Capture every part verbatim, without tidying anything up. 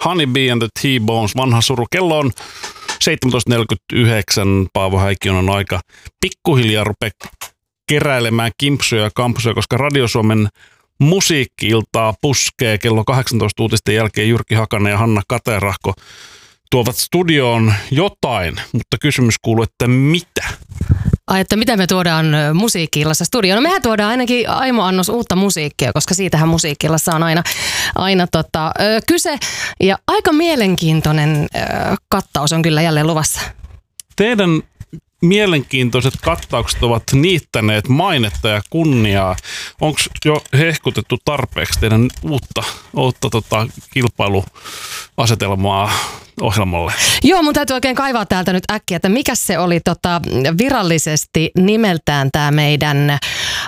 Honeybee and the T-Bones, vanha suru. Kello on seitsemäntoista neljäkymmentäyhdeksän, Paavo Häikkiön on aika pikkuhiljaa rupea keräilemään kimpsuja ja kampsuja, koska Radio Suomen musiikki-iltaa puskee kello kahdeksantoista uutisten jälkeen. Jyrki Hakanen ja Hanna Katerahko tuovat studioon jotain, mutta kysymys kuuluu, että mitä? Ai, että mitä me tuodaan musiikki-illassa studioon? No mehän tuodaan ainakin aimo annos uutta musiikkia, koska siitähän musiikki-illassa on aina, aina tota, ö, kyse. Ja aika mielenkiintoinen ö, kattaus on kyllä jälleen luvassa. Teidän mielenkiintoiset kattaukset ovat niittäneet mainetta ja kunniaa. Onko jo hehkutettu tarpeeksi teidän uutta, uutta tota, kilpailuasetelmaa ohjelmalle? Joo, mun täytyy oikein kaivaa täältä nyt äkkiä, että mikä se oli tota, virallisesti nimeltään tämä meidän öö,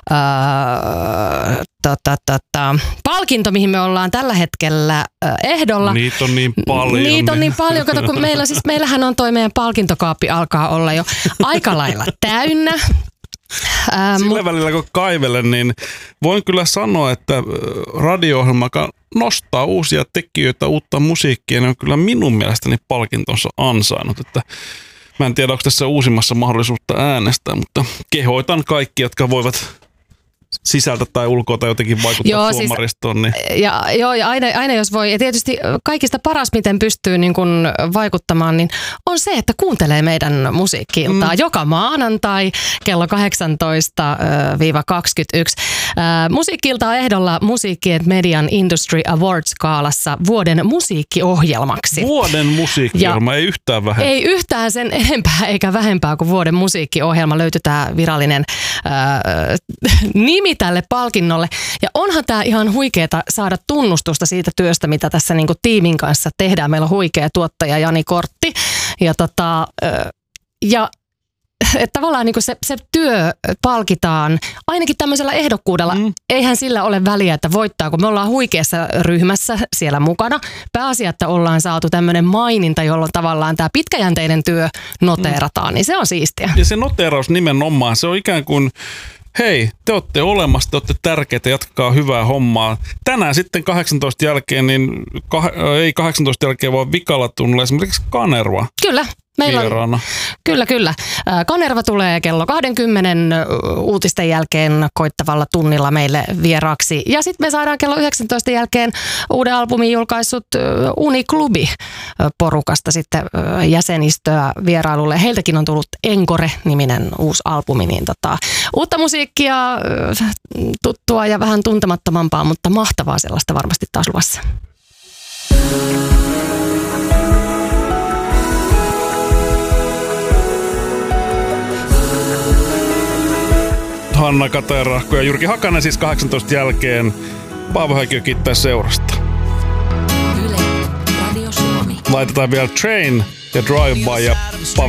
tota, tota, palkinto, mihin me ollaan tällä hetkellä ö, ehdolla. Niitä on niin paljon. Niitä on niin paljon, kato, kun meillä, siis meillähän on toi meidän palkintokaappi alkaa olla jo aika lailla täynnä. Ähm, Sillä välillä kun kaivelen, niin voin kyllä sanoa, että radio-ohjelma nostaa uusia tekijöitä, uutta musiikkia, niin on kyllä minun mielestäni palkintonsa ansainnut. Että mä en tiedä, onko tässä uusimmassa mahdollisuutta äänestää, mutta kehoitan kaikki, jotka voivat sisältä tai ulkoa tai jotenkin vaikuttaa joo, tuomaristoon. Niin. Siis, ja, joo, ja aina, aina jos voi, ja tietysti kaikista paras, miten pystyy niin kun vaikuttamaan, niin on se, että kuuntelee meidän musiikki-iltaa mm. joka maanantai kello kahdeksantoista kaksikymmentäyksi. Musiikki-ilta on ehdolla Musiikki and Median Industry Awards-skaalassa vuoden musiikkiohjelmaksi. Vuoden musiikkiohjelma, ja ei yhtään vähempää. Ei yhtään sen enempää eikä vähempää kuin vuoden musiikkiohjelma. Löytyy tämä virallinen ää, nimi tälle palkinnolle. Ja onhan tämä ihan huikeeta saada tunnustusta siitä työstä, mitä tässä niinku tiimin kanssa tehdään. Meillä on huikea tuottaja Jani Kortti. Ja, tota, ja että tavallaan niinku se, se työ palkitaan ainakin tämmöisellä ehdokkuudella. Mm. Eihän sillä ole väliä, että voittaa, kun me ollaan huikeassa ryhmässä siellä mukana. Pääasia, että ollaan saatu tämmöinen maininta, jolloin tavallaan tämä pitkäjänteinen työ noteerataan, mm. niin se on siistiä. Ja se noteeraus nimenomaan, se on ikään kuin hei, te olette olemassa, te olette tärkeitä, jatkakaa hyvää hommaa. Tänään sitten kahdeksantoista jälkeen, niin kah- ei kahdeksantoista jälkeen, vaan vikalla tunnilla esimerkiksi Kanerva. Kyllä. Meillä on, kyllä, kyllä. Kanerva tulee kello kaksikymmentä uutisten jälkeen koittavalla tunnilla meille vieraaksi. Ja sitten me saadaan kello yhdeksäntoista jälkeen uuden albumin julkaissut Uniklubi porukasta sitten jäsenistöä vierailulle. Heiltäkin on tullut Encore-niminen uusi albumi. Niin tota, uutta musiikkia, tuttua ja vähän tuntemattomampaa, mutta mahtavaa sellaista varmasti taas luvassa. Hanna Katerahko ja Jyrki Hakanen siis kahdeksantoista jälkeen. Paavo Häikkiö kiittää seurasta. Yle, Radio Suomi. Laitetaan vielä Train ja Drive By ja